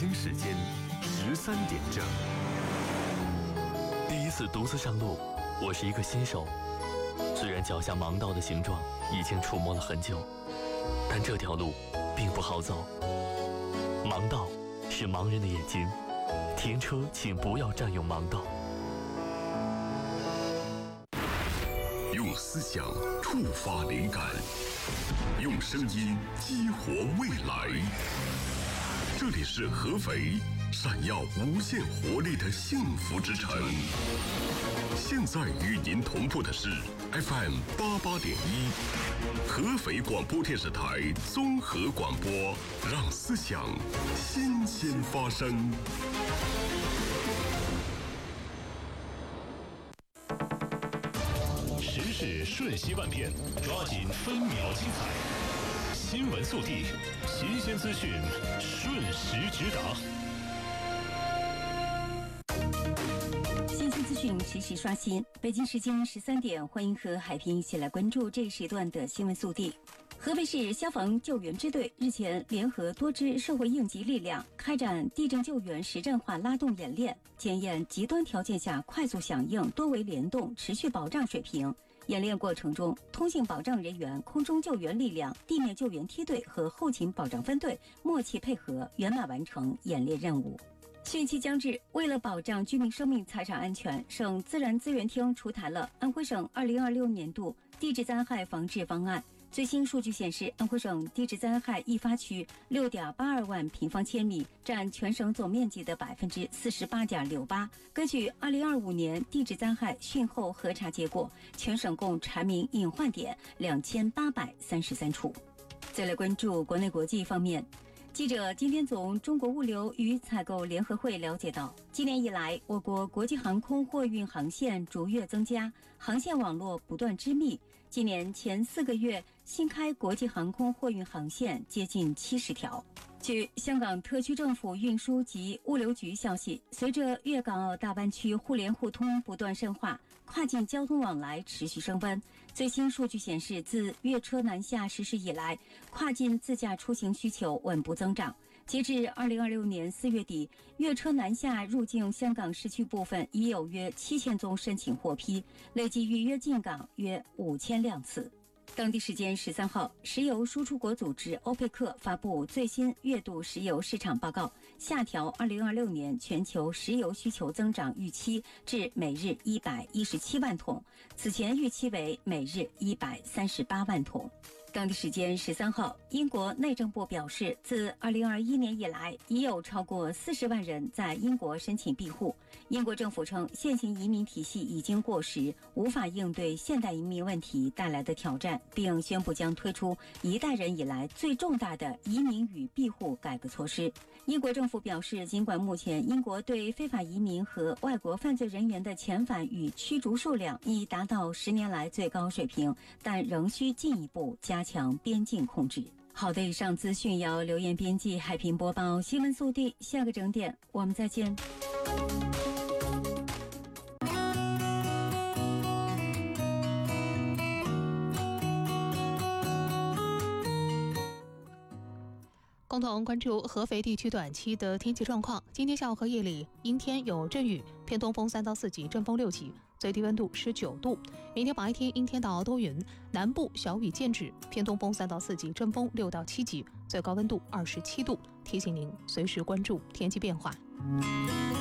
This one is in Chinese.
京时间13点整。第一次独自上路，我是一个新手。虽然脚下盲道的形状已经触摸了很久，但这条路并不好走。盲道是盲人的眼睛，停车请不要占用盲道。 用思想触发灵感，用声音激活未来。这里是合肥，闪耀无限活力的幸福之城。现在与您同步的是 FM 88.1，合肥广播电视台综合广播，让思想新鲜发生。 时事瞬息万变，抓紧分秒精彩。新闻速递，新鲜资讯，瞬时直达。 新鲜资讯实时刷新。北京时间13点，欢迎和海平一起来关注这一时段的新闻速递。合肥市消防救援支队日前联合多支社会应急力量开展地震救援实战化拉动演练，检验极端条件下快速响应、多维联动、持续保障水平。演练过程中，通信保障人员、空中救援力量、地面救援梯队和后勤保障分队默契配合，圆满完成演练任务。汛期将至，为了保障居民生命财产安全，省自然资源厅出台了安徽省2026年度地质灾害防治方案。最新数据显示，安徽省地质灾害易发区6.82万平方千米，占全省总面积的48.68%。根据2025年地质灾害汛后核查结果，全省共查明隐患点2833处。再来关注国内国际方面。记者今天从中国物流与采购联合会了解到，今年以来，我国国际航空货运航线逐月增加，航线网络不断织密。今年前4个月，新开国际航空货运航线接近70条。据香港特区政府运输及物流局消息，随着粤港澳大湾区互联互通不断深化，跨境交通往来持续升温。最新数据显示，自粤车南下实施以来，跨境自驾出行需求稳步增长。截至2026年4月底，粤车南下入境香港市区部分已有约7000宗申请获批，累计预约进港约5000辆次。当地时间13号，石油输出国组织欧佩克发布最新月度石油市场报告，下调2026年全球石油需求增长预期至每日117万桶，此前预期为每日138万桶。当地时间13号，英国内政部表示，自2021年以来，已有超过40万人在英国申请庇护。英国政府称，现行移民体系已经过时，无法应对现代移民问题带来的挑战，并宣布将推出一代人以来最重大的移民与庇护改革措施。英国政府表示，尽管目前英国对非法移民和外国犯罪人员的遣返与驱逐数量已达到10年来最高水平，但仍需进一步加强边境控制。好的，以上资讯由刘岩编辑，海平播报。新闻速递，下个整点我们再见。 共同关注合肥地区短期的天气状况。今天下午和夜里阴天有阵雨，偏东风3到4级，阵风6级，最低温度19度。明天白天阴天到多云，南部小雨见止，偏东风3到4级，阵风6到7级，最高温度27度。提醒您随时关注天气变化。